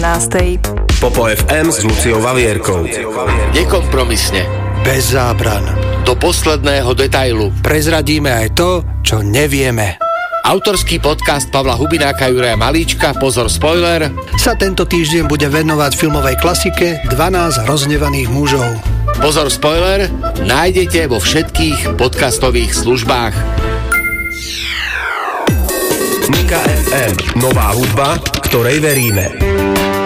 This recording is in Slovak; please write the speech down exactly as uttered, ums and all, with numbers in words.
osemnástej. Popo ef em s Luciou Vavierkou. Nekompromisne. Bez zábran. Do posledného detailu. Prezradíme aj to, čo nevieme. Autorský podcast Pavla Hubináka, Juraja Malíčka, pozor spoiler, sa tento týždeň bude venovať filmovej klasike dvanásť rozhnevaných mužov. Pozor spoiler, nájdete vo všetkých podcastových službách. Nika ef em, nová hudba, ktorej veríme.